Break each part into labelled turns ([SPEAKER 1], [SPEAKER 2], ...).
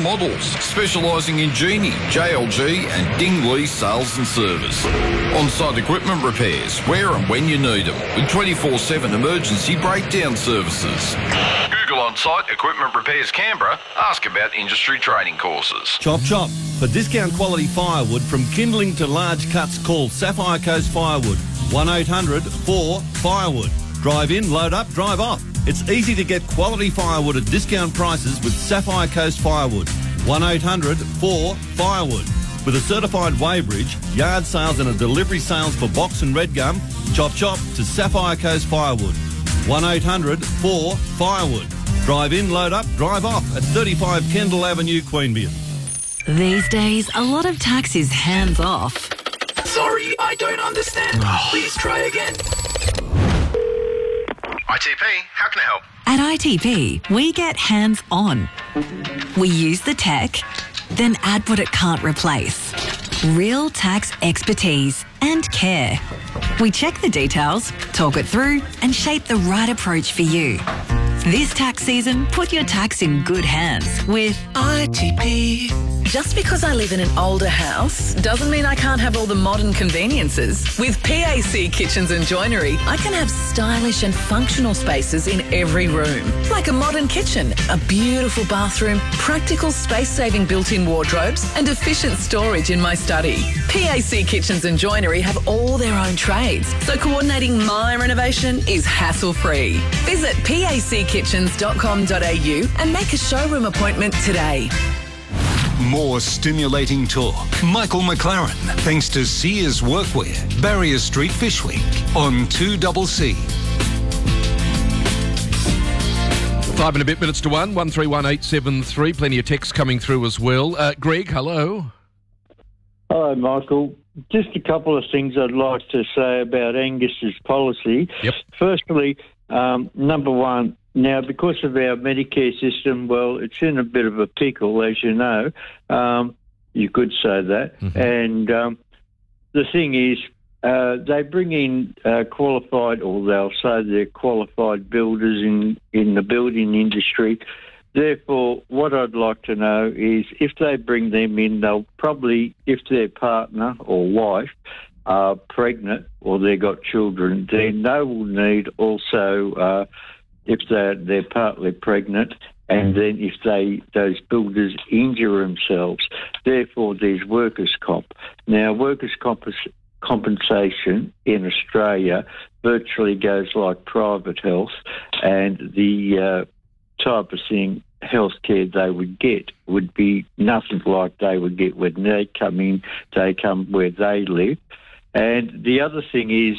[SPEAKER 1] Models, specialising in Genie, JLG and Dingley sales and service. On-site equipment repairs, where and when you need them, with 24/7 emergency breakdown services. Google On-Site Equipment Repairs Canberra. Ask about industry training courses.
[SPEAKER 2] Chop chop. For discount quality firewood from kindling to large cuts, call Sapphire Coast Firewood. 1-800-4-FIREWOOD. Drive in, load up, drive off. It's easy to get quality firewood at discount prices with Sapphire Coast Firewood. 1-800-4-FIREWOOD. With a certified weighbridge, yard sales and a delivery sales for box and red gum, chop chop to Sapphire Coast Firewood. 1-800-4-FIREWOOD. Drive in, load up, drive off at 35 Kendall Avenue, Queanbeyan.
[SPEAKER 3] These days, a lot of tax is hands off.
[SPEAKER 4] Sorry, I don't understand. Please try again.
[SPEAKER 5] ITP, how can I help?
[SPEAKER 3] At ITP, we get hands on. We use the tech, then add what it can't replace. Real tax expertise and care. We check the details, talk it through, and shape the right approach for you. This tax season, put your tax in good hands with
[SPEAKER 4] ITP.
[SPEAKER 6] Just because I live in an older house doesn't mean I can't have all the modern conveniences. With PAC Kitchens and Joinery, I can have stylish and functional spaces in every room. Like a modern kitchen, a beautiful bathroom, practical space-saving built-in wardrobes and efficient storage in my study. PAC Kitchens and Joinery have all their own trades, so coordinating my renovation is hassle-free. Visit packitchens.com.au and make a showroom appointment today.
[SPEAKER 7] More stimulating talk. Michael McLaren, thanks to Sears Workwear, Barrier Street Fish Week on 2CC.
[SPEAKER 8] 5 and a bit minutes to 131873. Plenty of texts coming through as well. Greg, hello.
[SPEAKER 9] Hello, Michael. Just a couple of things I'd like to say about Angus's policy.
[SPEAKER 8] Yep.
[SPEAKER 9] Firstly, number one, now, because of our Medicare system, well, it's in a bit of a pickle, as you know. You could say that.
[SPEAKER 8] Mm-hmm.
[SPEAKER 9] And the thing is, they bring in qualified, or they'll say they're qualified builders in the building industry. Therefore, what I'd like to know is if they bring them in, they'll probably, if their partner or wife are pregnant or they've got children, then they will need also... if they're partly pregnant, and then if those builders injure themselves. Therefore, there's workers' comp. Now, workers' compensation in Australia virtually goes like private health, and the type of thing, healthcare they would get would be nothing like they would get when they come in. They come where they live. And the other thing is,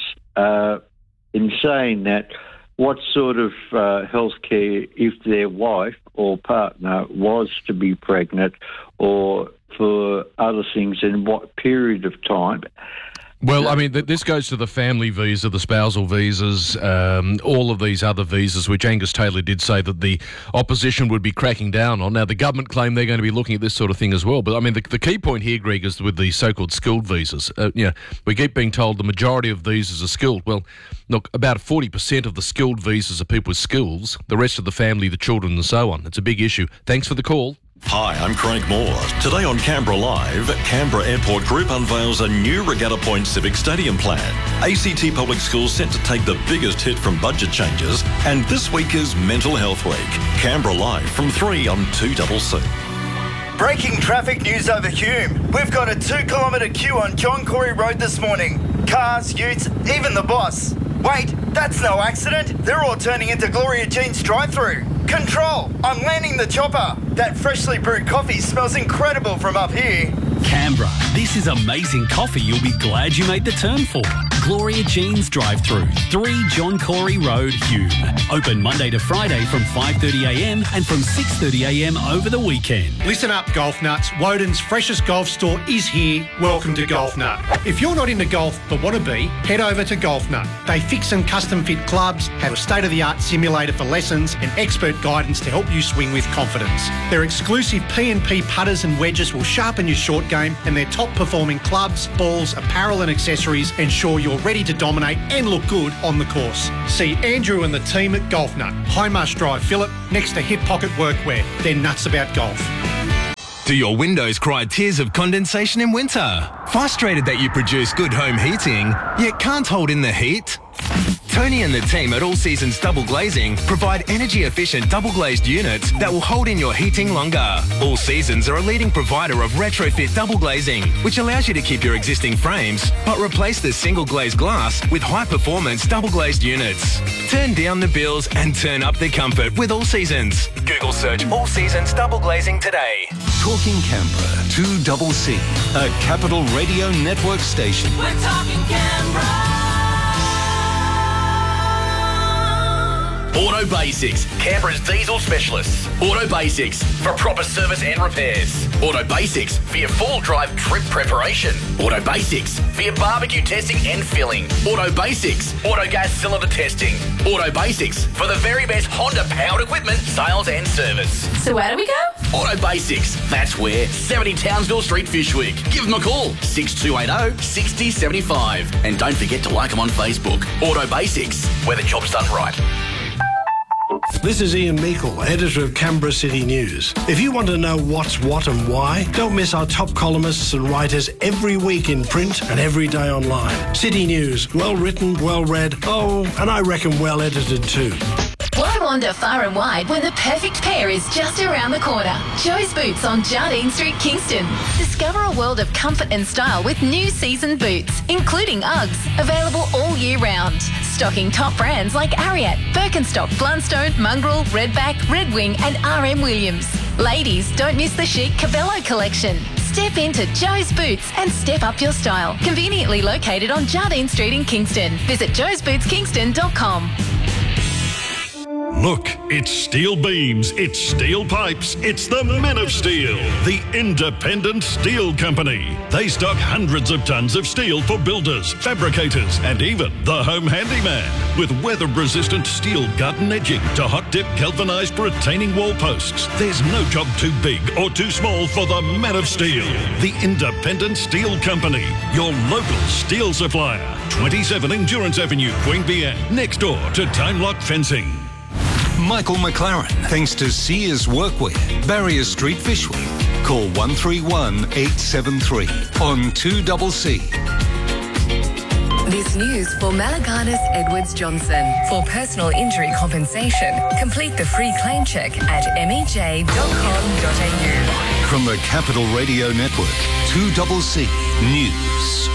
[SPEAKER 9] in saying that, what sort of healthcare if their wife or partner was to be pregnant, or for other things, in what period of time?
[SPEAKER 8] Well, I mean, this goes to the family visa, the spousal visas, all of these other visas, which Angus Taylor did say that the opposition would be cracking down on. Now, the government claim they're going to be looking at this sort of thing as well. But, I mean, the key point here, Greg, is with the so-called skilled visas. We keep being told the majority of visas are skilled. Well, look, about 40% of the skilled visas are people with skills, the rest of the family, the children and so on. It's a big issue. Thanks for the call.
[SPEAKER 10] Hi, I'm Craig Moore. Today on Canberra Live, Canberra Airport Group unveils a new Regatta Point Civic Stadium plan. ACT Public Schools set to take the biggest hit from budget changes, and this week is Mental Health Week. Canberra Live from 3 on 2CC.
[SPEAKER 11] Breaking traffic news over Hume. We've got a 2-kilometre queue on John Corey Road this morning. Cars, utes, even the boss. Wait, that's no accident. They're all turning into Gloria Jean's drive-through. Control, I'm landing the chopper. That freshly brewed coffee smells incredible from up here.
[SPEAKER 12] Canberra, this is amazing coffee you'll be glad you made the turn for. Gloria Jean's drive-through, 3 John Corey Road, Hume. Open Monday to Friday from 5:30am and from 6:30am over the weekend.
[SPEAKER 13] Listen up, golf nuts. Woden's freshest golf store is here. Welcome to Golf Nut. If you're not into golf but want to be, head over to Golf Nut. They fix and custom fit clubs, have a state-of-the-art simulator for lessons and expert guidance to help you swing with confidence. Their exclusive P&P putters and wedges will sharpen your short game, and their top-performing clubs, balls, apparel and accessories ensure you're ready to dominate and look good on the course. See Andrew and the team at Golf Nut, High Marsh Drive, Phillip, next to Hip Pocket Workwear. They're nuts about golf.
[SPEAKER 14] Do your windows cry tears of condensation in winter? Frustrated that you produce good home heating, yet can't hold in the heat? Tony and the team at All Seasons Double Glazing provide energy-efficient double-glazed units that will hold in your heating longer. All Seasons are a leading provider of retrofit double glazing, which allows you to keep your existing frames, but replace the single-glazed glass with high-performance double-glazed units. Turn down the bills and turn up the comfort with All Seasons. Google search All Seasons Double Glazing today.
[SPEAKER 7] Talking Canberra, 2CC, a Capital Radio Network station.
[SPEAKER 15] We're talking Canberra.
[SPEAKER 4] Auto Basics, Canberra's diesel specialists. Auto Basics, for proper service and repairs. Auto Basics, for your full drive trip preparation. Auto Basics, for your barbecue testing and filling. Auto Basics, auto gas cylinder testing. Auto Basics, for the very best Honda powered equipment, sales and service.
[SPEAKER 15] So where do we go?
[SPEAKER 4] Auto Basics, that's where. 70 Townsville Street, Fyshwick. Give them a call, 6280 6075. And don't forget to like them on Facebook. Auto Basics, where the job's done right.
[SPEAKER 16] This is Ian Meikle, editor of Canberra City News. If you want to know what's what and why, don't miss our top columnists and writers every week in print and every day online. City News, well written, well read, and I reckon well edited too.
[SPEAKER 15] Why wander far and wide when the perfect pair is just around the corner? Joe's Boots on Jardine Street, Kingston. Discover a world of comfort and style with new season boots, including Uggs, available all year round. Stocking top brands like Ariat, Birkenstock, Blundstone, Mongrel, Redback, Red Wing and RM Williams. Ladies, don't miss the chic Cabello collection. Step into Joe's Boots and step up your style. Conveniently located on Jardine Street in Kingston. Visit joesbootskingston.com.
[SPEAKER 17] Look, it's steel beams, it's steel pipes, it's the Men of Steel, the independent steel company. They stock hundreds of tons of steel for builders, fabricators, and even the home handyman. With weather-resistant steel garden edging to hot-dip galvanised retaining wall posts, there's no job too big or too small for the Men of Steel, the independent steel company. Your local steel supplier. 27 Endurance Avenue, Queanbeyan, next door to Time Lock Fencing.
[SPEAKER 7] Michael McLaren, thanks to Sears Workwear, Barrier Street, Fyshwick. Call 131 873 on 2CC.
[SPEAKER 18] This news for Malaganas Edwards Johnson. For personal injury compensation, complete the free claim check at mej.com.au.
[SPEAKER 7] From the Capital Radio Network, 2CC News.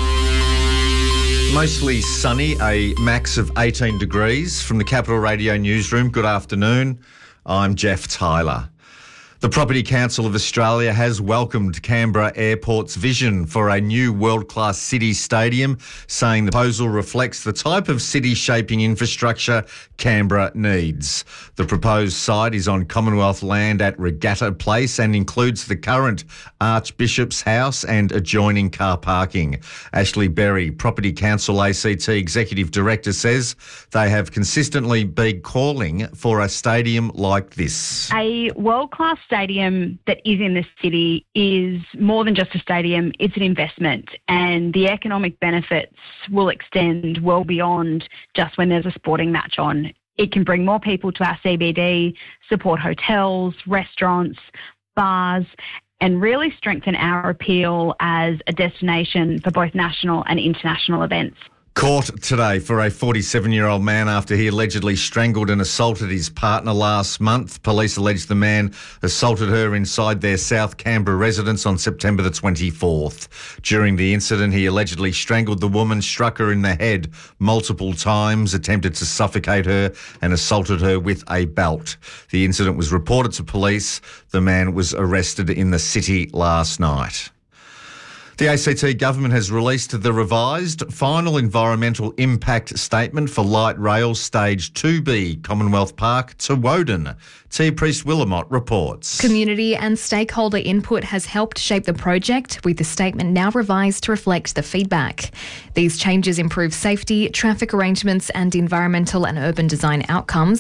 [SPEAKER 19] Mostly sunny, a max of 18 degrees. From the Capital Radio newsroom, good afternoon. I'm Jeff Tyler. The Property Council of Australia has welcomed Canberra Airport's vision for a new world-class city stadium, saying the proposal reflects the type of city-shaping infrastructure Canberra needs. The proposed site is on Commonwealth land at Regatta Place and includes the current Archbishop's House and adjoining car parking. Ashley Berry, Property Council ACT Executive Director, says they have consistently been calling for a stadium like this.
[SPEAKER 20] A world-class stadium that is in the city is more than just a stadium, it's an investment, and the economic benefits will extend well beyond just when there's a sporting match on. It can bring more people to our CBD, support hotels, restaurants, bars, and really strengthen our appeal as a destination for both national and international events.
[SPEAKER 19] Court today for a 47-year-old man after he allegedly strangled and assaulted his partner last month. Police allege the man assaulted her inside their South Canberra residence on September the 24th. During the incident, he allegedly strangled the woman, struck her in the head multiple times, attempted to suffocate her and assaulted her with a belt. The incident was reported to police. The man was arrested in the city last night. The ACT government has released the revised final environmental impact statement for light rail stage 2B Commonwealth Park to Woden. T. Priest-Willamott reports.
[SPEAKER 21] Community and stakeholder input has helped shape the project, with the statement now revised to reflect the feedback. These changes improve safety, traffic arrangements and environmental and urban design outcomes.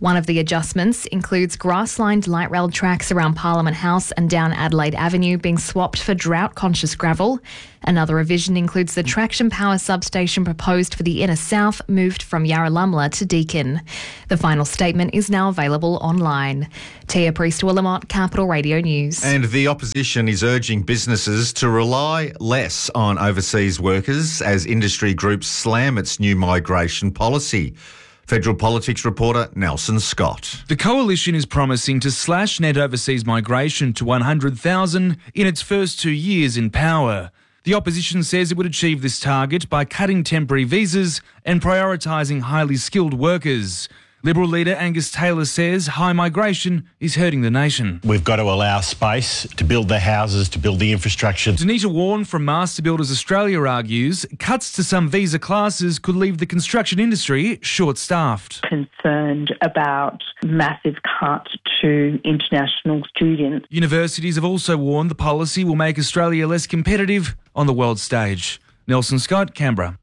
[SPEAKER 21] One of the adjustments includes grass-lined light rail tracks around Parliament House and down Adelaide Avenue being swapped for drought-conscious gravel. Another revision includes the traction power substation proposed for the inner south moved from Yarralumla to Deakin. The final statement is now available online. Tia Priest-Willamot, Capital Radio News.
[SPEAKER 19] And the opposition is urging businesses to rely less on overseas workers as industry groups slam its new migration policy. Federal Politics reporter Nelson Scott.
[SPEAKER 1] The coalition is promising to slash net overseas migration to 100,000 in its first 2 years in power. The opposition says it would achieve this target by cutting temporary visas and prioritising highly skilled workers. Liberal leader Angus Taylor says high migration is hurting the nation.
[SPEAKER 22] We've got to allow space to build the houses, to build the infrastructure.
[SPEAKER 1] Danita Warren from Master Builders Australia argues cuts to some visa classes could leave the construction industry short-staffed.
[SPEAKER 23] Concerned about massive cut to international students.
[SPEAKER 1] Universities have also warned the policy will make Australia less competitive on the world stage. Nelson Scott, Canberra.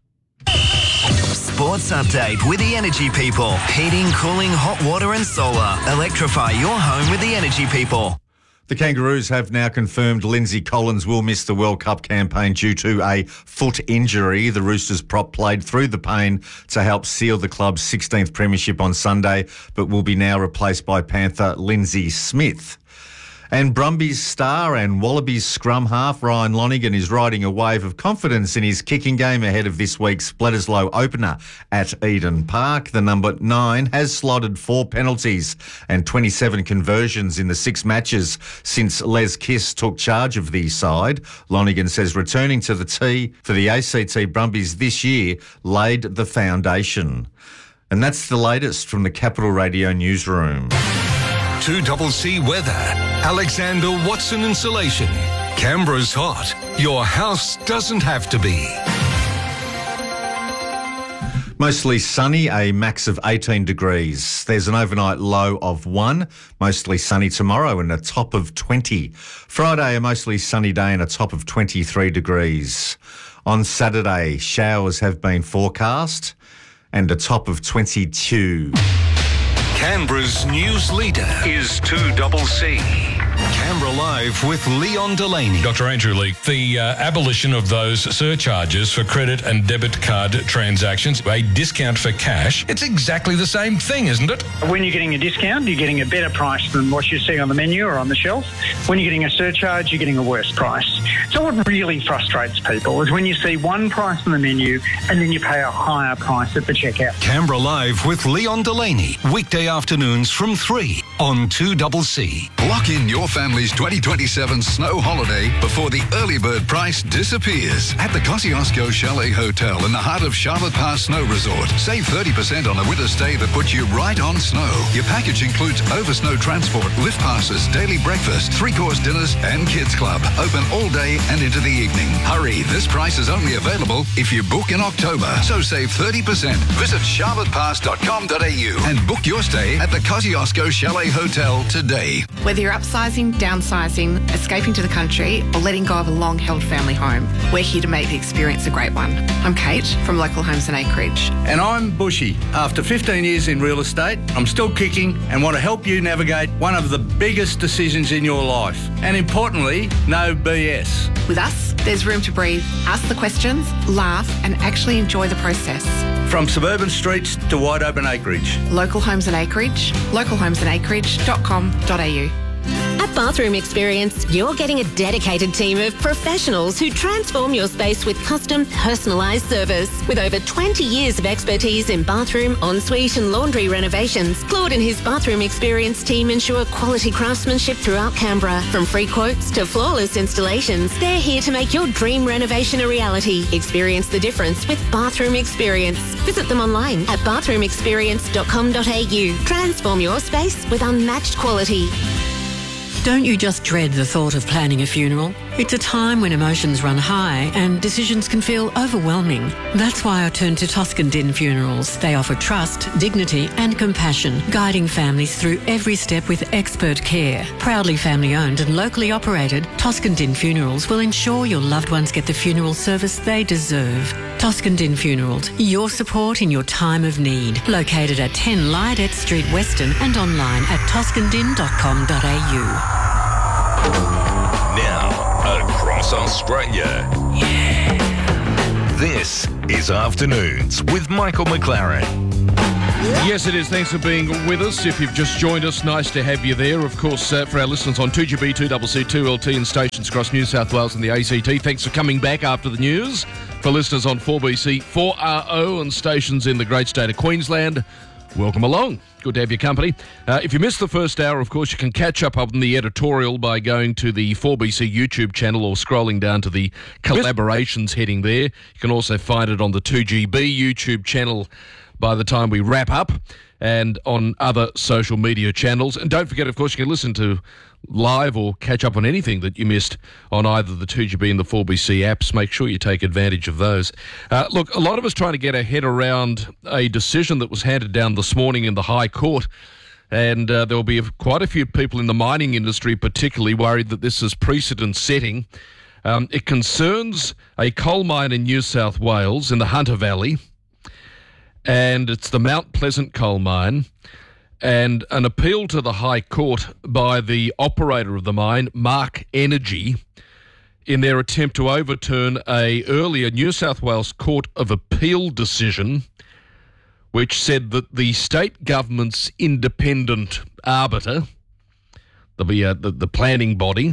[SPEAKER 24] Sports update with the Energy People. Heating, cooling, hot water and solar. Electrify your home with the Energy People.
[SPEAKER 19] The Kangaroos have now confirmed Lindsay Collins will miss the World Cup campaign due to a foot injury. The Roosters prop played through the pain to help seal the club's 16th premiership on Sunday, but will be now replaced by Panther Lindsay Smith. And Brumbies star and Wallabies scrum half Ryan Lonergan is riding a wave of confidence in his kicking game ahead of this week's Bledisloe opener at Eden Park. The number 9 has slotted 4 penalties and 27 conversions in the 6 matches since Les Kiss took charge of the side. Lonergan says returning to the tee for the ACT Brumbies this year laid the foundation. And that's the latest from the Capital Radio newsroom.
[SPEAKER 7] 2CC weather. Alexander Watson Insulation. Canberra's hot. Your house doesn't have to be.
[SPEAKER 19] Mostly sunny, a max of 18 degrees. There's an overnight low of 1. Mostly sunny tomorrow and a top of 20. Friday, a mostly sunny day and a top of 23 degrees. On Saturday, showers have been forecast and a top of 22.
[SPEAKER 7] Canberra's news leader is 2CC. Canberra Live with Leon Delaney.
[SPEAKER 25] Dr. Andrew Leake, the abolition of those surcharges for credit and debit card transactions, a discount for cash, it's exactly the same thing, isn't it?
[SPEAKER 26] When you're getting a discount, you're getting a better price than what you see on the menu or on the shelf. When you're getting a surcharge, you're getting a worse price. So what really frustrates people is when you see one price on the menu and then you pay a higher price at the checkout.
[SPEAKER 7] Canberra Live with Leon Delaney. Weekday afternoons from 3 on 2CC.
[SPEAKER 27] Lock in your family's 2027 snow holiday before the early bird price disappears. At the Kosciuszko Chalet Hotel in the heart of Charlotte Pass Snow Resort. Save 30% on a winter stay that puts you right on snow. Your package includes over snow transport, lift passes, daily breakfast, 3-course dinners and kids club. Open all day and into the evening. Hurry, this price is only available if you book in October. So save 30%. Visit charlottepass.com.au and book your stay at the Kosciuszko Chalet Hotel today.
[SPEAKER 28] Whether you're upsizing, downsizing, escaping to the country, or letting go of a long-held family home, we're here to make the experience a great one. I'm Kate from Local Homes and Acreage.
[SPEAKER 29] And I'm Bushy. After 15 years in real estate, I'm still kicking and want to help you navigate one of the biggest decisions in your life. And importantly, no BS.
[SPEAKER 28] With us, there's room to breathe, ask the questions, laugh, and actually enjoy the process.
[SPEAKER 29] From suburban streets to wide open acreage.
[SPEAKER 28] Local Homes and Acreage, localhomesandacreage.com.au.
[SPEAKER 30] At Bathroom Experience, you're getting a dedicated team of professionals who transform your space with custom, personalised service. With over 20 years of expertise in bathroom, ensuite and laundry renovations, Claude and his Bathroom Experience team ensure quality craftsmanship throughout Canberra. From free quotes to flawless installations, they're here to make your dream renovation a reality. Experience the difference with Bathroom Experience. Visit them online at bathroomexperience.com.au. Transform your space with unmatched quality.
[SPEAKER 2] Don't you just dread the thought of planning a funeral? It's a time when emotions run high and decisions can feel overwhelming. That's why I turned to Toscan Din Funerals. They offer trust, dignity and compassion, guiding families through every step with expert care. Proudly family owned and locally operated, Toscan Din Funerals will ensure your loved ones get the funeral service they deserve. Toscan Din Funerals, your support in your time of need. Located at 10 Lydet Street, Weston, and online at toscandin.com.au.
[SPEAKER 3] Now, across Australia. This is Afternoons with Michael McLaren.
[SPEAKER 5] Yes, it is. Thanks for being with us. If you've just joined us, nice to have you there. Of course, for our listeners on 2GB, 2CC, 2LT and stations across New South Wales and the ACT, thanks for coming back after the news. For listeners on 4BC, 4RO and stations in the great state of Queensland, welcome along. Good to have your company. If you missed the first hour, of course, you can catch up on the editorial by going to the 4BC YouTube channel or scrolling down to the collaborations heading there. You can also find it on the 2GB YouTube channel by the time we wrap up and on other social media channels. And don't forget, of course, you can listen to live or catch up on anything that you missed on either the 2GB and the 4BC apps. Make sure you take advantage of those. Look, a lot of us trying to get our head around a decision that was handed down this morning in the High Court. And there will be quite a few people in the mining industry particularly worried that this is precedent-setting. It concerns a coal mine in New South Wales in the Hunter Valley, and it's the Mount Pleasant coal mine, and an appeal to the High Court by the operator of the mine, Mark Energy, in their attempt to overturn a earlier New South Wales Court of Appeal decision which said that the state government's independent arbiter, the planning body,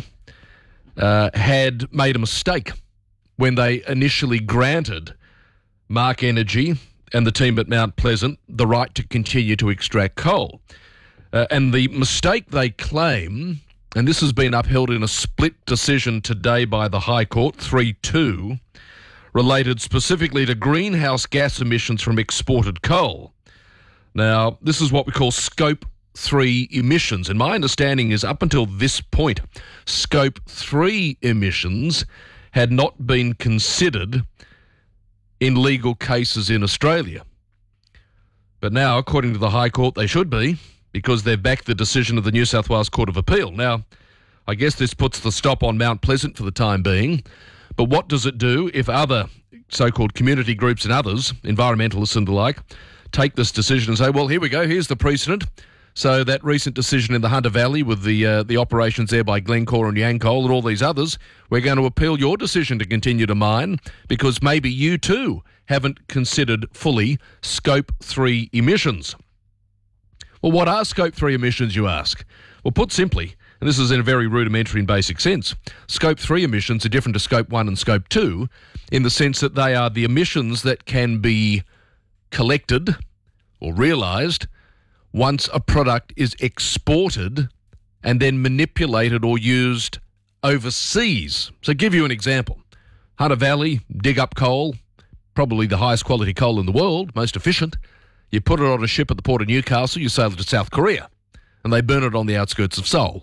[SPEAKER 5] had made a mistake when they initially granted Mark Energy and the team at Mount Pleasant the right to continue to extract coal. And the mistake they claim, and this has been upheld in a split decision today by the High Court, 3-2, related specifically to greenhouse gas emissions from exported coal. Now, this is what we call Scope 3 emissions, and my understanding is up until this point, Scope 3 emissions had not been considered in legal cases in Australia. But now, according to the High Court, they should be, because they've backed the decision of the New South Wales Court of Appeal. Now, I guess this puts the stop on Mount Pleasant for the time being, but what does it do if other so-called community groups and others, environmentalists and the like, take this decision and say, well, here we go, here's the precedent. So that recent decision in the Hunter Valley with the operations there by Glencore and Yancoal and all these others, we're going to appeal your decision to continue to mine because maybe you too haven't considered fully Scope 3 emissions. Well, what are Scope 3 emissions, you ask? Well, put simply, and this is in a very rudimentary and basic sense, Scope 3 emissions are different to Scope 1 and Scope 2 in the sense that they are the emissions that can be collected or realised once a product is exported and then manipulated or used overseas. So give you an example. Hunter Valley, dig up coal, probably the highest quality coal in the world, most efficient. You put it on a ship at the port of Newcastle, you sail it to South Korea, and they burn it on the outskirts of Seoul.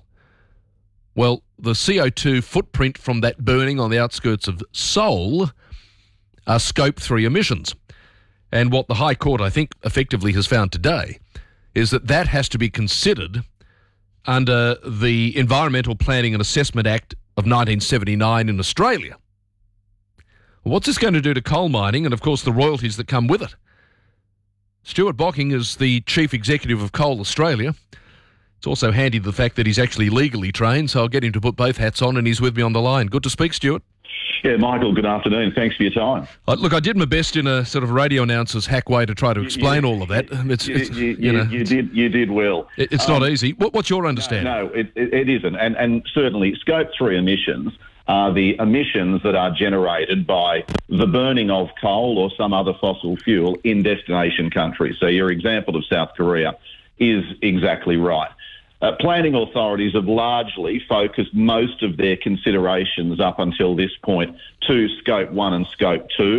[SPEAKER 5] Well, the CO2 footprint from that burning on the outskirts of Seoul are Scope 3 emissions. And what the High Court, I think, effectively has found today is that that has to be considered under the Environmental Planning and Assessment Act of 1979 in Australia. What's this going to do to coal mining and, of course, the royalties that come with it? Stuart Bocking is the Chief Executive of Coal Australia. It's also handy the fact that he's actually legally trained, so I'll get him to put both hats on, and he's with me on the line. Good to speak, Stuart.
[SPEAKER 6] Yeah, Michael, good afternoon. Thanks for your time.
[SPEAKER 5] Look, I did my best in a sort of radio announcer's hack way to try to explain all of that.
[SPEAKER 6] You did well.
[SPEAKER 5] It's not easy. What's your understanding?
[SPEAKER 6] No, it isn't. And certainly Scope 3 emissions are the emissions that are generated by the burning of coal or some other fossil fuel in destination countries. So your example of South Korea is exactly right. Planning authorities have largely focused most of their considerations up until this point to Scope 1 and Scope 2.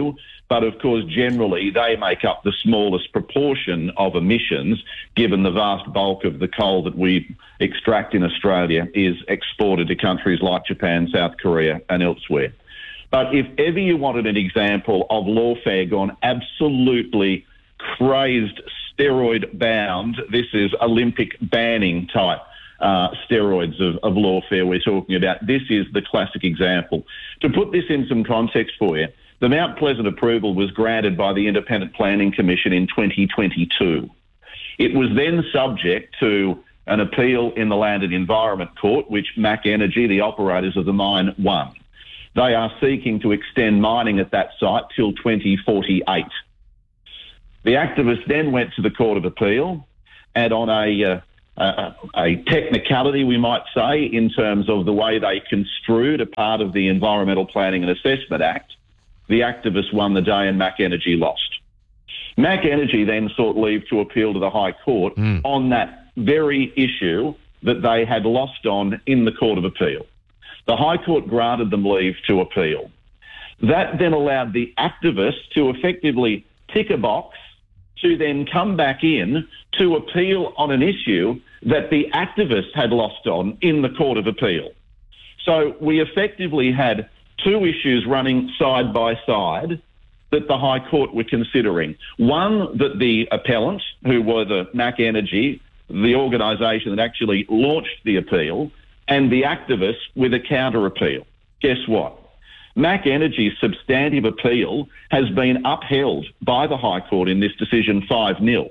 [SPEAKER 6] But of course, generally, they make up the smallest proportion of emissions, given the vast bulk of the coal that we extract in Australia is exported to countries like Japan, South Korea and elsewhere. But if ever you wanted an example of lawfare gone absolutely crazed, steroid bound, this is Olympic banning type steroids of lawfare we're talking about. This is the classic example. To put this in some context for you, the Mount Pleasant approval was granted by the Independent Planning Commission in 2022. It was then subject to an appeal in the Land and Environment Court, which Mac Energy, the operators of the mine, won. They are seeking to extend mining at that site till 2048. The activists then went to the Court of Appeal, and on a technicality, we might say, in terms of the way they construed a part of the Environmental Planning and Assessment Act, the activists won the day and Mac Energy lost. Mac Energy then sought leave to appeal to the High Court on that very issue that they had lost on in the Court of Appeal. The High Court granted them leave to appeal. That then allowed the activists to effectively tick a box to then come back in to appeal on an issue that the activists had lost on in the Court of Appeal. So we effectively had two issues running side by side that the High Court were considering. One, that the appellant, who were the Mac Energy, the organisation that actually launched the appeal, and the activists with a counter-appeal. Guess what? Mac Energy's substantive appeal has been upheld by the High Court in this decision 5-0.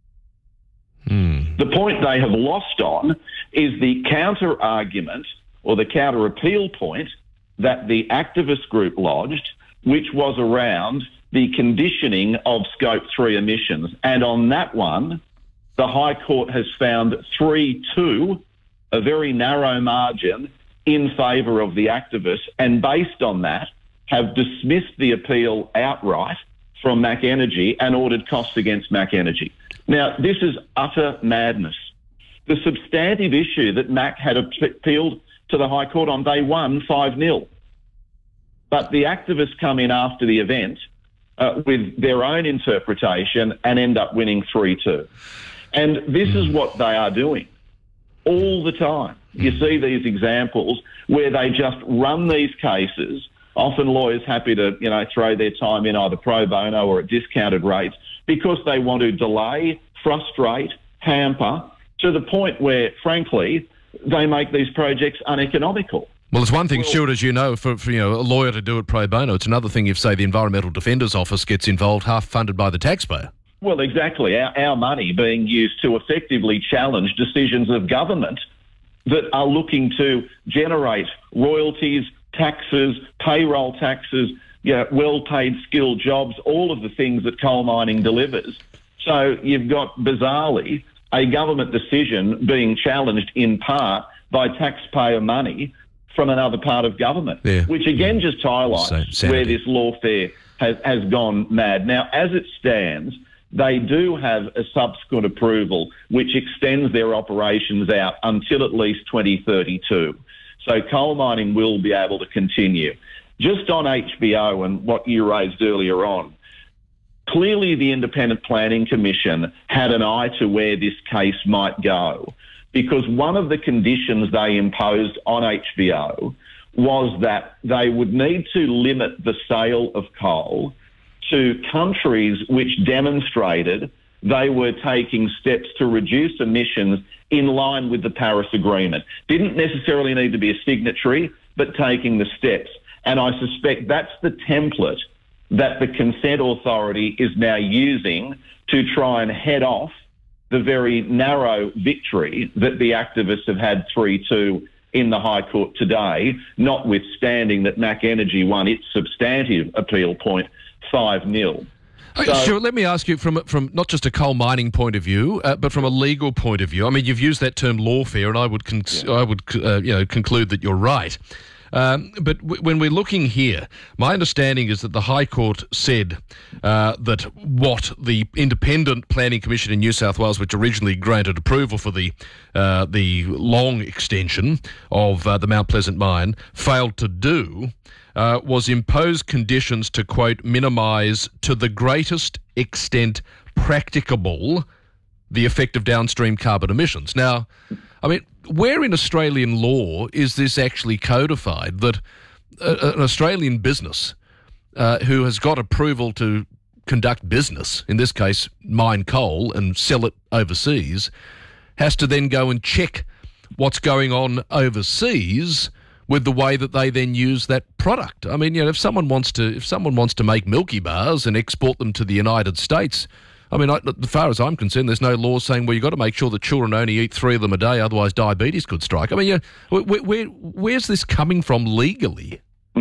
[SPEAKER 6] The point they have lost on is the counter-argument or the counter-appeal point that the activist group lodged, which was around the conditioning of Scope 3 emissions. And on that one, the High Court has found 3-2, a very narrow margin, in favour of the activists, and based on that, have dismissed the appeal outright from Mac Energy and ordered costs against Mac Energy. Now, this is utter madness. The substantive issue that Mac had appealed to the High Court on, they won 5-0. But the activists come in after the event with their own interpretation and end up winning 3-2. And this is what they are doing all the time. You see these examples where they just run these cases, often lawyers happy to, throw their time in either pro bono or at discounted rates, because they want to delay, frustrate, hamper, to the point where, frankly, they make these projects uneconomical.
[SPEAKER 5] Well, it's one thing, Stuart, as you know, for a lawyer to do it pro bono. It's another thing if, say, the Environmental Defender's Office gets involved, half funded by the taxpayer.
[SPEAKER 6] Well, exactly. Our money being used to effectively challenge decisions of government that are looking to generate royalties, taxes, payroll taxes, well-paid skilled jobs, all of the things that coal mining delivers. So you've got, bizarrely, a government decision being challenged in part by taxpayer money from another part of government, which again just highlights where this lawfare has gone mad. Now, as it stands, they do have a subsequent approval which extends their operations out until at least 2032. So coal mining will be able to continue. Just on HBO and what you raised earlier on, clearly the Independent Planning Commission had an eye to where this case might go, because one of the conditions they imposed on HBO was that they would need to limit the sale of coal to countries which demonstrated they were taking steps to reduce emissions in line with the Paris Agreement. Didn't necessarily need to be a signatory, but taking the steps. And I suspect that's the template that the Consent Authority is now using to try and head off the very narrow victory that the activists have had 3-2 in the High Court today, notwithstanding that Mac Energy won its substantive appeal point 5-0.
[SPEAKER 5] Stuart, let me ask you from not just a coal mining point of view, but from a legal point of view. I mean, you've used that term lawfare, and I would conclude that you're right. But when we're looking here, my understanding is that the High Court said that what the Independent Planning Commission in New South Wales, which originally granted approval for the long extension of the Mount Pleasant mine, failed to do was impose conditions to, quote, minimise to the greatest extent practicable the effect of downstream carbon emissions. Now, I mean, where in Australian law is this actually codified that an Australian business who has got approval to conduct business, in this case mine coal and sell it overseas, has to then go and check what's going on overseas with the way that they then use that product? I mean, you know, if someone wants to make Milky Bars and export them to the United States, I mean, as far as I'm concerned, there's no law saying, well, you've got to make sure that children only eat 3 of them a day, otherwise diabetes could strike. I mean, where's this coming from legally?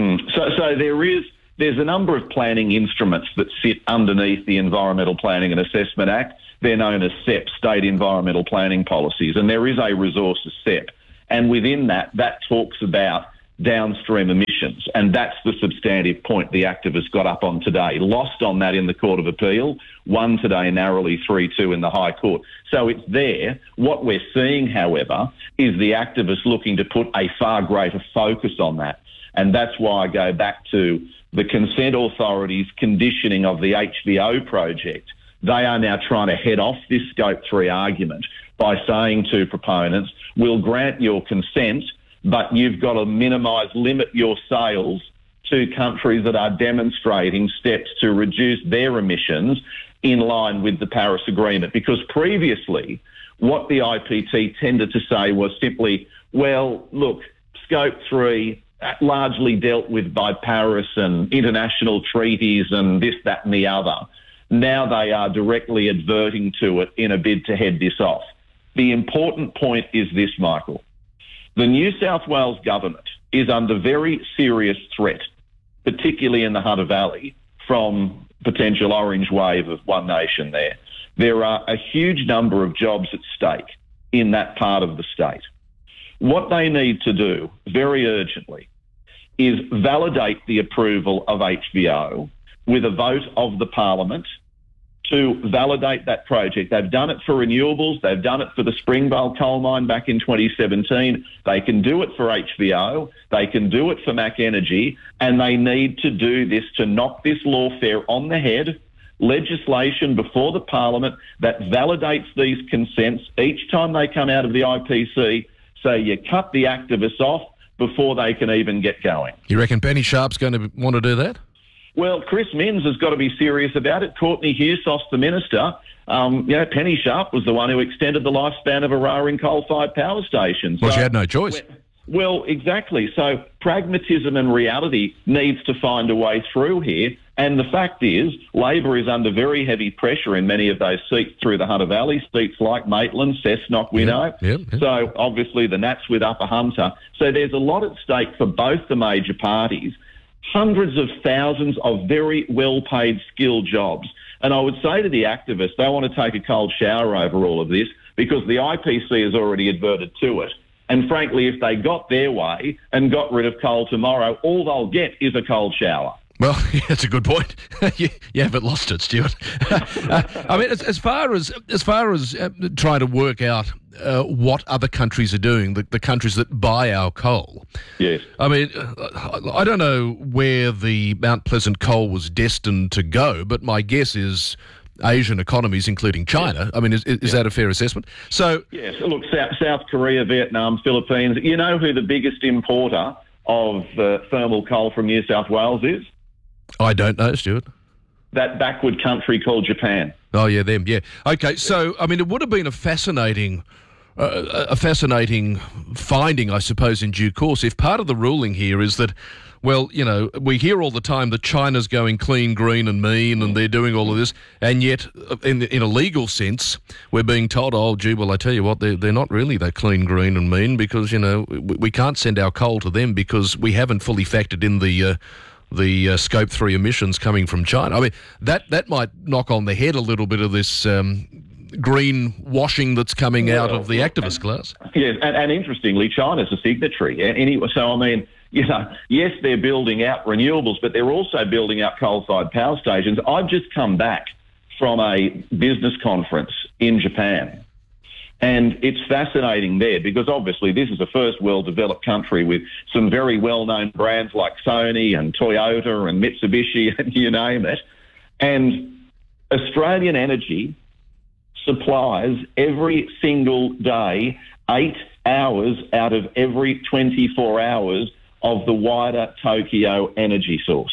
[SPEAKER 6] So there's a number of planning instruments that sit underneath the Environmental Planning and Assessment Act. They're known as SEP, State Environmental Planning Policies, and there is a resources SEP. And within that talks about downstream emissions, and that's the substantive point the activists got up on today. Lost on that in the Court of Appeal, won today narrowly 3-2 in the High Court. So it's there. What we're seeing, however, is the activists looking to put a far greater focus on that. And that's why I go back to the consent authorities' conditioning of the HVO project. They are now trying to head off this Scope 3 argument by saying to proponents, we'll grant your consent, but you've got to limit your sales to countries that are demonstrating steps to reduce their emissions in line with the Paris Agreement. Because previously, what the IPT tended to say was simply, well, look, Scope 3 largely dealt with by Paris and international treaties and this, that and the other. Now they are directly adverting to it in a bid to head this off. The important point is this, Michael. The New South Wales government is under very serious threat, particularly in the Hunter Valley, from potential orange wave of One Nation there. There are a huge number of jobs at stake in that part of the state. What they need to do, very urgently, is validate the approval of HVO with a vote of the Parliament to validate that project. They've done it for renewables. They've done it for the Springvale coal mine back in 2017. They can do it for HVO. They can do it for Mac Energy. And they need to do this to knock this lawfare on the head, legislation before the Parliament that validates these consents each time they come out of the IPC, so you cut the activists off before they can even get going.
[SPEAKER 5] You reckon Penny Sharp's going to want to do that?
[SPEAKER 6] Well, Chris Minns has got to be serious about it. Courtney Hughes-Soss, the minister. Penny Sharp was the one who extended the lifespan of Eraring coal-fired power stations.
[SPEAKER 5] Well, she had no choice.
[SPEAKER 6] Well, exactly. So pragmatism and reality needs to find a way through here. And the fact is, Labor is under very heavy pressure in many of those seats through the Hunter Valley, seats like Maitland, Cessnock, we know. So obviously the Nats with Upper Hunter. So there's a lot at stake for both the major parties. Hundreds of thousands of very well-paid, skilled jobs. And I would say to the activists, they want to take a cold shower over all of this because the IPC has already adverted to it. And frankly, if they got their way and got rid of coal tomorrow, all they'll get is a cold shower.
[SPEAKER 5] Well, that's a good point. you haven't lost it, Stuart. I mean, as far as trying to work out what other countries are doing, the countries that buy our coal.
[SPEAKER 6] Yes.
[SPEAKER 5] I mean, I don't know where the Mount Pleasant coal was destined to go, but my guess is Asian economies, including China. I mean, is that a fair assessment? So
[SPEAKER 6] yes. Look, South Korea, Vietnam, Philippines. You know who the biggest importer of thermal coal from New South Wales is?
[SPEAKER 5] I don't know, Stuart.
[SPEAKER 6] That backward country called Japan.
[SPEAKER 5] Oh, yeah, them, yeah. Okay, so, I mean, it would have been a fascinating finding, I suppose, in due course, if part of the ruling here is that, well, you know, we hear all the time that China's going clean, green and mean and they're doing all of this, and yet, in a legal sense, we're being told, oh, gee, well, I tell you what, they're not really that clean, green and mean because, you know, we can't send our coal to them because we haven't fully factored in the Scope 3 emissions coming from China. I mean, that might knock on the head a little bit of this green washing that's coming out of the activist class.
[SPEAKER 6] Yes, and interestingly, China's a signatory. So, I mean, yes, they're building out renewables, but they're also building out coal-fired power stations. I've just come back from a business conference in Japan. And it's fascinating there because obviously this is a first world developed country with some very well-known brands like Sony and Toyota and Mitsubishi and you name it. And Australian Energy supplies every single day 8 hours out of every 24 hours of the wider Tokyo energy source.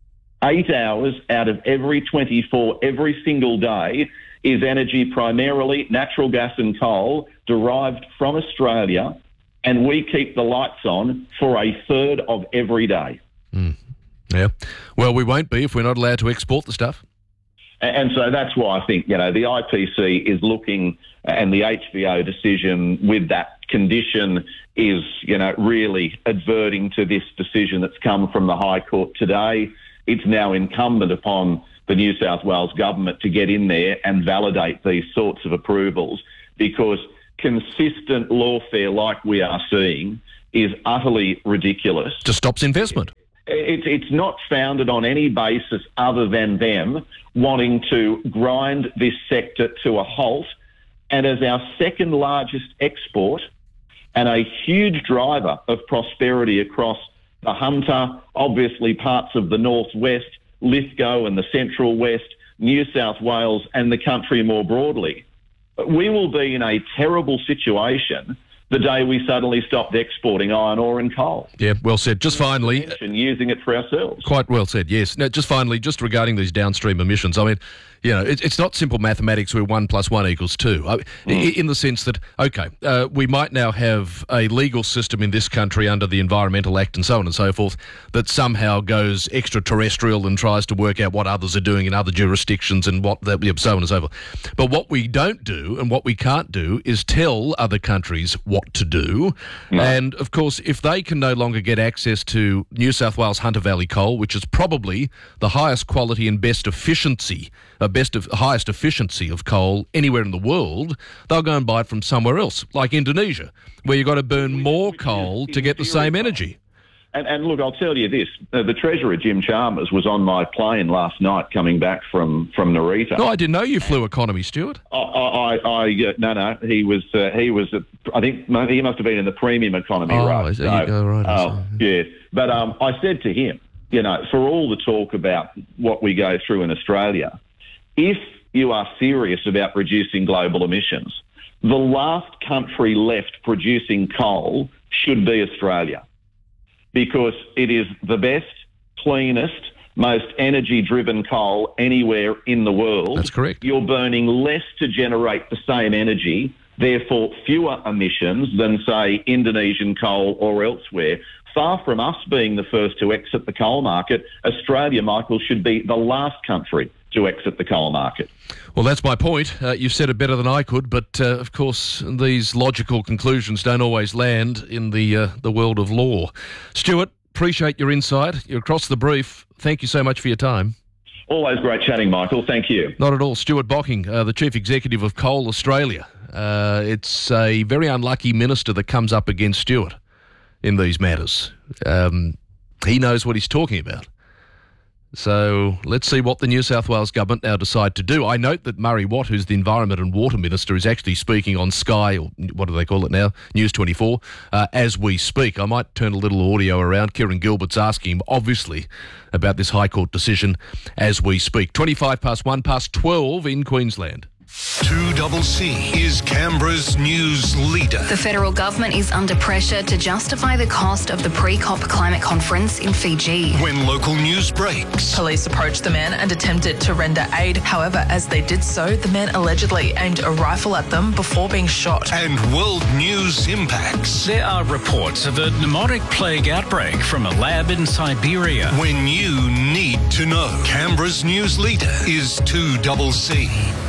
[SPEAKER 6] 8 hours out of every 24 every single day is energy primarily natural gas and coal derived from Australia, and we keep the lights on for a third of every day.
[SPEAKER 5] Yeah. Well, we won't be if we're not allowed to export the stuff.
[SPEAKER 6] And so that's why I think, the IPC is looking, and the HVO decision with that condition is, really adverting to this decision that's come from the High Court today. It's now incumbent upon the New South Wales government to get in there and validate these sorts of approvals, because consistent lawfare like we are seeing is utterly ridiculous.
[SPEAKER 5] Just stops investment.
[SPEAKER 6] It's not founded on any basis other than them wanting to grind this sector to a halt. And as our second largest export and a huge driver of prosperity across the Hunter, obviously parts of the northwest, Lithgow and the central west, New South Wales and the country more broadly, we will be in a terrible situation the day we suddenly stopped exporting iron ore and coal.
[SPEAKER 5] Yeah, well said. Just finally...
[SPEAKER 6] And using it for ourselves.
[SPEAKER 5] Quite well said, yes. Now, just finally, just regarding these downstream emissions, I mean, it's not simple mathematics where 1 + 1 = 2. In the sense that, we might now have a legal system in this country under the Environmental Act and so on and so forth that somehow goes extraterrestrial and tries to work out what others are doing in other jurisdictions and so on and so forth. But what we don't do and what we can't do is tell other countries what to do. No. And, of course, if they can no longer get access to New South Wales Hunter Valley coal, which is probably the highest quality and highest efficiency of coal anywhere in the world, they'll go and buy it from somewhere else, like Indonesia, where you've got to burn more coal to get the same energy.
[SPEAKER 6] And look, I'll tell you this. The Treasurer, Jim Chalmers, was on my plane last night coming back from Narita.
[SPEAKER 5] No, I didn't know you flew economy, Stuart.
[SPEAKER 6] No. He was, I think he must have been in the premium economy, right? Yeah. But I said to him, for all the talk about what we go through in Australia, if you are serious about reducing global emissions, the last country left producing coal should be Australia, because it is the best, cleanest, most energy-driven coal anywhere in the world.
[SPEAKER 5] That's correct.
[SPEAKER 6] You're burning less to generate the same energy, therefore fewer emissions than, say, Indonesian coal or elsewhere. Far from us being the first to exit the coal market, Australia, Michael, should be the last country to exit the coal market.
[SPEAKER 5] Well, that's my point. You've said it better than I could, but of course these logical conclusions don't always land in the world of law. Stuart, appreciate your insight. You're across the brief. Thank you so much for your time.
[SPEAKER 6] Always great chatting, Michael. Thank you.
[SPEAKER 5] Not at all. Stuart Bocking, the Chief Executive of Coal Australia. It's a very unlucky minister that comes up against Stuart in these matters. He knows what he's talking about. So let's see what the New South Wales government now decide to do. I note that Murray Watt, who's the Environment and Water Minister, is actually speaking on Sky, or what do they call it now, News 24, as we speak. I might turn a little audio around. Kieran Gilbert's asking him, obviously, about this High Court decision as we speak. 25 past 1 past 12 in Queensland.
[SPEAKER 7] 2CC is Canberra's news leader.
[SPEAKER 21] The federal government is under pressure to justify the cost of the pre-COP climate conference in Fiji.
[SPEAKER 7] When local news breaks.
[SPEAKER 4] Police approached the men and attempted to render aid. However, as they did so, the men allegedly aimed a rifle at them before being shot.
[SPEAKER 7] And world news impacts.
[SPEAKER 8] There are reports of a pneumotic plague outbreak from a lab in Siberia.
[SPEAKER 7] When you need to know. Canberra's news leader is 2CC.